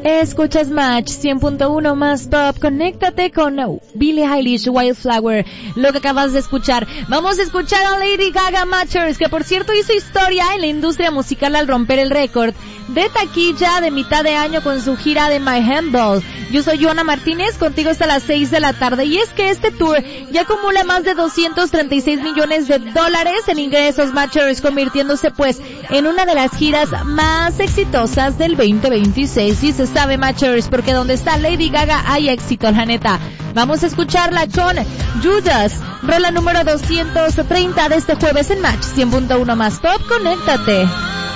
Escuchas Match 100.1 más pop. Conéctate con Billie Eilish, Wildflower. Lo que acabas de escuchar. Vamos a escuchar a Lady Gaga Matchers, que por cierto hizo historia en la industria musical al romper el récord de taquilla de mitad de año con su gira de My Humble. Yo soy Joana Martínez, contigo hasta las 6 de la tarde. Y es que este tour ya acumula más de $236 millones en ingresos, Matchers, convirtiéndose pues en una de las giras más exitosas del 2026. Y se sabe, Matchers, porque donde está Lady Gaga hay éxito, la neta. Vamos a escucharla con Judas, rola número 230 de este jueves en Match 100.1 más pop. Conéctate.